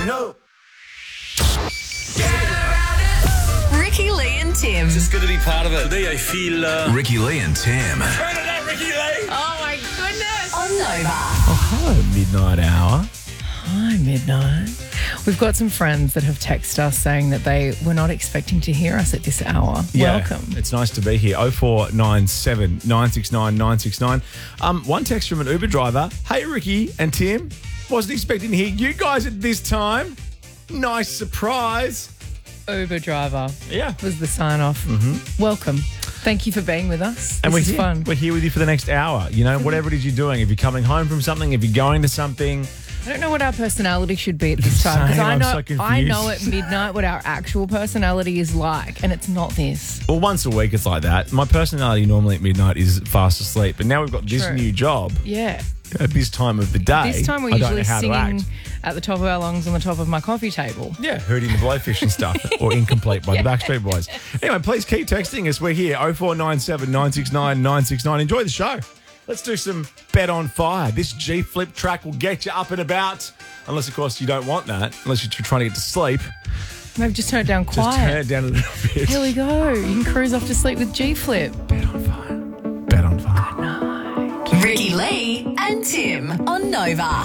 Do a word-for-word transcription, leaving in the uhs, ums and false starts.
No. Ricky, Lee and Tim. Just good to be part of it. Today I feel... Uh... Ricky, Lee and Tim. Turn it up, Ricky Lee. Oh, my goodness. On Nova. Oh, hello, Midnight Hour. Hi, Midnight. We've got some friends that have texted us saying that they were not expecting to hear us at this hour. Yeah, Welcome. It's nice to be here. oh four nine seven, nine six nine, nine six nine. Um, one text from an Uber driver. Hey, Ricky and Tim. Wasn't expecting to hear you guys at this time. Nice surprise. Uber driver Yeah. was the sign-off. Mm-hmm. Welcome. Thank you for being with us. This And we're is here. fun. We're here with you for the next hour. You know, whatever it is you're doing. If you're coming home from something, if you're going to something. I don't know what our personality should be at this time because Same, I I'm know so confused. I know at midnight what our actual personality is like, and it's not this. Well, once a week it's like that. My personality normally at midnight is fast asleep. But now we've got this True. new job Yeah. at this time of the day. This time we're I don't know usually how to singing act. at the top of our lungs on the top of my coffee table. Yeah, hurting the blowfish and stuff, or Incomplete by the Backstreet Boys. Anyway, please keep texting us. We're here, oh four nine seven, nine six nine, nine six nine. Enjoy the show. Let's do some Bet on Fire. This G Flip track will get you up and about. Unless, of course, you don't want that. Unless you're trying to get to sleep. Maybe just turn it down Just quiet. turn it down a little bit. Here we go. You can cruise off to sleep with G Flip. Bet on Fire. Bet on Fire. Ricky, Lee and Tim on Nova.